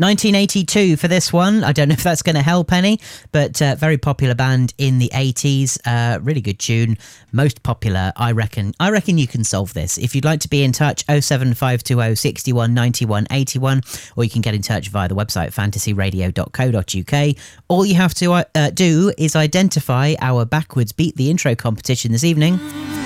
1982 for this one. I don't know if that's going to help any, but very popular band in the 80s. Really good tune. Most popular, I reckon. I reckon you can solve this. If you'd like to be in touch, 07520 61 91 81, or you can get in touch via the website fantasyradio.co.uk. All you have to do is identify our backwards Beat the Intro competition this evening.